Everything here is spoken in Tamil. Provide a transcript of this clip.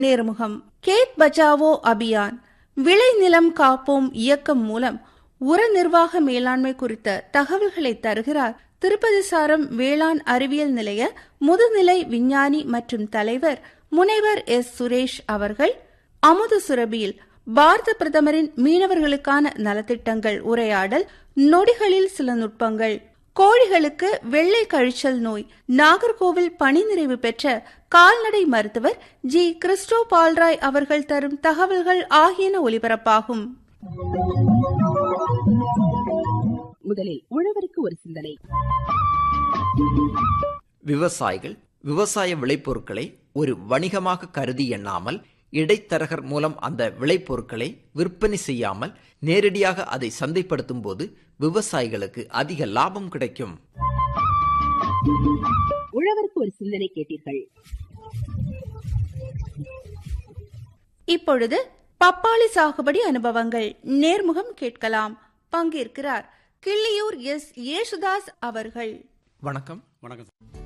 நேர்முகம். கேத் பச்சாவோ அபியான் விளைநிலம் காப்போம் இயக்கம் மூலம் உர நிர்வாக மேலாண்மை குறித்த தகவல்களை தருகிறார் திருப்பதி சாரம் வேளாண் அறிவியல் நிலைய முதுநிலை விஞ்ஞானி மற்றும் தலைவர் முனைவர் எஸ். சுரேஷ் அவர்கள். அமுத சுரபியில் பாரத பிரதமரின் மீனவர்களுக்கான நலத்திட்டங்கள் உரையாடல், நொடிகளில் சில நுட்பங்கள், கோழிகளுக்கு வெள்ளை கழிச்சல் நோய், நாகர்கோவில் பணி நிறைவு பெற்ற கால்நடை மருத்துவர் ஜி. கிறிஸ்டோ பால்ராய் அவர்கள் தரும் தகவல்கள் ஆகியன ஒலிபரப்பாகும். முதலில் உழவருக்கு ஒரு சிந்தனை. விவசாயிகள் விவசாய விளைபொருட்களை ஒரு வணிகமாக கருதி எண்ணாமல், இடைத்தரகர் மூலம் அந்த விளைபொருட்களை விற்பனை செய்யாமல் நேரடியாக அதை சந்தைப்படுத்தும் போது விவசாயிகளுக்கு அதிக லாபம் கிடைக்கும். உழவருக்கு ஒரு சிந்தனை கேட்டீர்கள். இப்பொழுது பப்பாளி சாகுபடி அனுபவங்கள் நேர்முகம் கேட்கலாம். பங்கேற்கிறார் கிள்ளியூர் எஸ். ஏசுதாஸ் அவர்கள். வணக்கம். வணக்கம்.